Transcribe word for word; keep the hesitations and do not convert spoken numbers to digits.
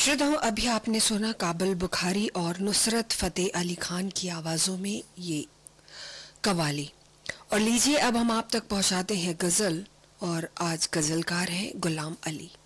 श्रोताओं, अभी आपने सुना काबिल बुखारी और नुसरत फतेह अली खान की आवाज़ों में ये कवाली। और लीजिए अब हम आप तक पहुंचाते हैं गज़ल, और आज गज़लकार हैं गुलाम अली।